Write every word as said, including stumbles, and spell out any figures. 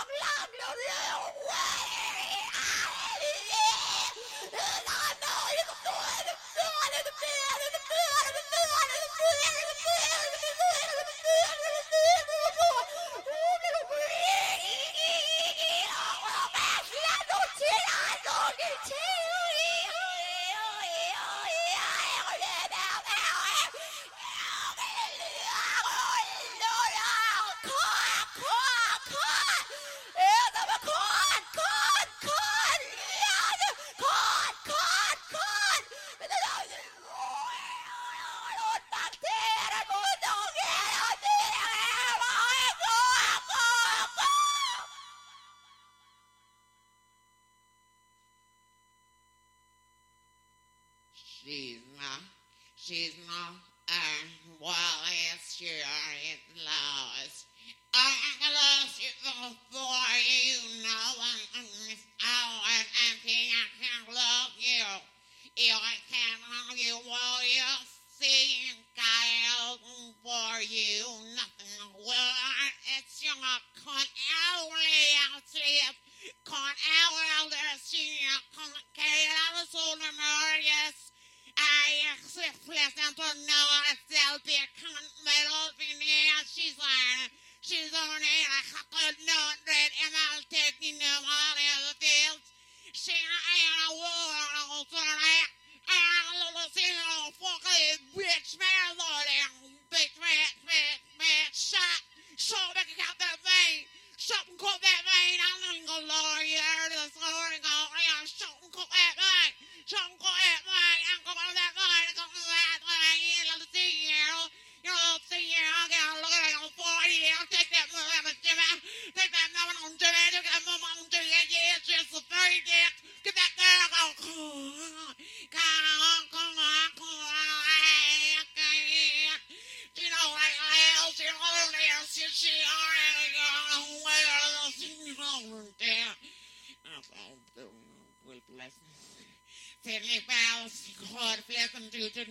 She's not, she's not, uh, well, it's your loss. I lost you before you know I'm out and empty. I can't love you. You I can't love you. Well, you see, I open for you. Nothing will. It's your con only out here. Con out there. See, con out of soul yes. I accept pleasant to know myself be a cunt metal veneer. She's like, she's on it. I could not read and I'll take you know all the fields. She ain't a war, I'll turn it. I'll see you fucking bitch, man, Lord, bitch, bitch, bitch, bitch, shot. So back out that vein. Shot and cut that vein. I'm gonna go lower you there to the floor and go, yeah, shot and cut that vein. Shot and cut that vein. I'm going that vein. I'm going that vein. You know, see you. You know, see you. I gotta look at it on forty. I'll take that move out of Jimmy. Take that move on Jimmy. Take that move on Jimmy. Yeah, it's just a fairy dick. Get that girl. Go. Come on, come on, come on. You know, like, well, she only has she, she already gone well. She's over there. Will bless. Sydney Bells, God bless them, dude.